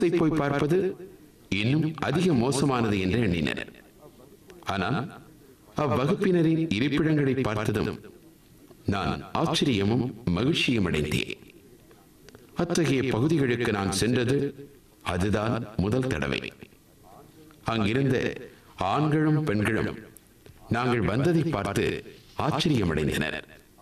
போய் பார்ப்பது இன்னும் அதிக மோசமானது என்று எண்ணினர். ஆனால் அவ்வகுப்பினரின் இருப்பிடங்களை பார்த்ததும் நான் ஆச்சரியமும் மகிழ்ச்சியும் அடைந்தேன். அத்தகைய பகுதிகளுக்கு நான் சென்றது அதுதான் முதல் தடவை. அங்கிருந்த ஆண்களும் பெண்களும் நாங்கள் வந்ததை பார்த்து ஆச்சரியமடைந்தனர்.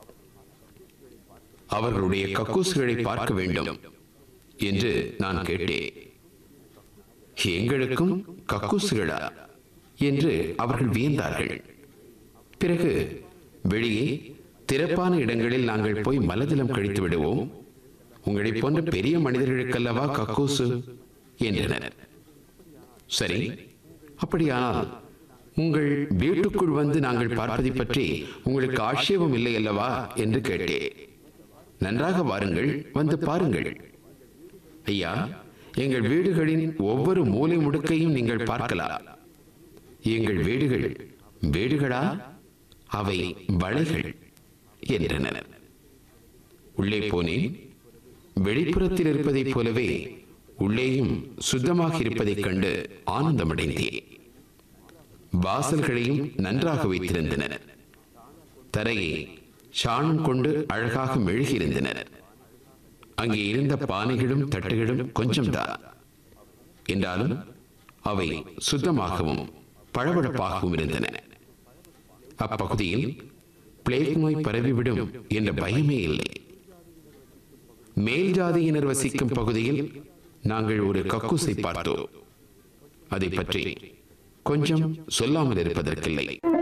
அவர்களுடைய கக்கூசுகளை பார்க்க வேண்டும் என்று நான் கேட்டேன். எங்களுக்கும் கக்கூசுகளா என்று அவர்கள் வியந்தார்கள். பிறகு வெளியே திறப்பான இடங்களில் நாங்கள் போய் மலஜலம் கழித்து விடுவோம், உங்களை போன்ற பெரிய மனிதர்களுக்கல்லவா கக்கூசு என்றனர். சரி, அப்படியானால் உங்கள் வீட்டுக்குள் வந்து நாங்கள் பார்ப்பதை பற்றி உங்களுக்கு ஆட்சேபம் இல்லை அல்லவா என்று கேட்டேன். நன்றாக வாருங்கள், வந்து பாருங்கள். ஐயா, எங்கள் வீடுகளின் ஒவ்வொரு மூலை முடுக்கையும் நீங்கள் பார்க்கலாம். எங்கள் வீடுகள் வீடுகளா? அவை வளைகள் என்றனர். உள்ளே போனேன். வெளிப்புறத்தில் இருப்பதைப் போலவே உள்ளேயும் சுத்தமாக இருப்பதைக் கண்டு ஆனந்தமடைந்தேன். வாசல்களையும் நன்றாக வைத்திருந்தனர். தரையை சாணம் கொண்டு அழகாக மெழுகியிருந்தனர். அங்கே இருந்த பானைகளும் தட்டுகளும் கொஞ்சம்தான் என்றாலும் அவை சுத்தமாகவும் பளபளப்பாகவும் இருந்தன. அப்பகுதியில் பிளேக் நோய் பரவிவிடும் என்ற பயமே இல்லை. மேல் ஜாதியினர் வசிக்கும் பகுதியில் நாங்கள் ஒரு கக்கூசை பார்த்தோம். அதை பற்றி கொஞ்சம் சொல்லாமல் இருப்பதற்கில்லை.